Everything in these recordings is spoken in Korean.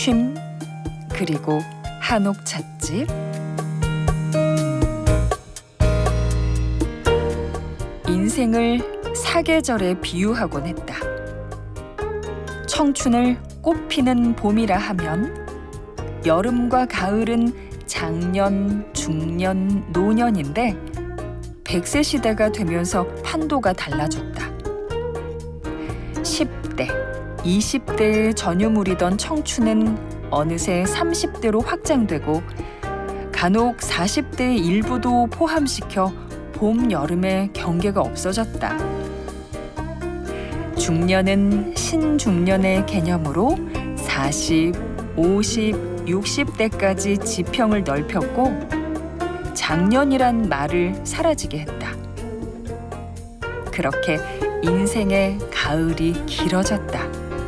쉼, 그리고 한옥 찻집. 인생을 사계절에 비유하곤 했다. 청춘을 꽃피는 봄이라 하면 여름과 가을은 장년, 중년, 노년인데 100세 시대가 되면서 판도가 달라졌다. 10대, 20대의 전유물이던 청춘은 어느새 30대로 확장되고 간혹 40대의 일부도 포함시켜 봄, 여름의 경계가 없어졌다. 중년은 신중년의 개념으로 40, 50, 60대까지 지평을 넓혔고 장년이란 말을 사라지게 했다. 그렇게 인생의 가을이 길어졌다.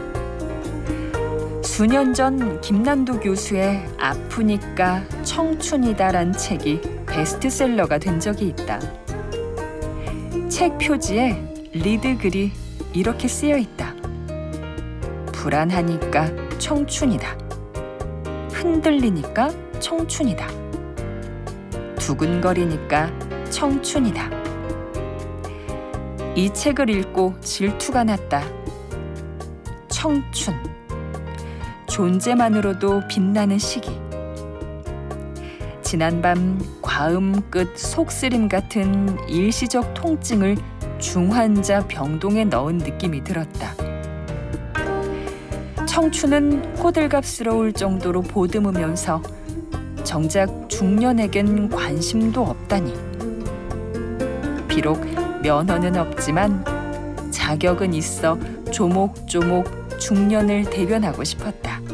수년 전 김난도 교수의 아프니까 청춘이다란 책이 베스트셀러가 된 적이 있다. 책 표지에 리드글이 이렇게 쓰여 있다. 불안하니까 청춘이다. 흔들리니까 청춘이다. 두근거리니까 청춘이다. 이 책을 읽고 질투가 났다. 청춘. 존재만으로도 빛나는 시기. 지난밤 과음 끝 속쓰림 같은 일시적 통증을 중환자 병동에 넣은 느낌이 들었다. 청춘은 호들갑스러울 정도로 보듬으면서 정작 중년에겐 관심도 없다니. 비록 면허는 없지만 자격은 있어 조목조목 중년을 대변하고 싶었다.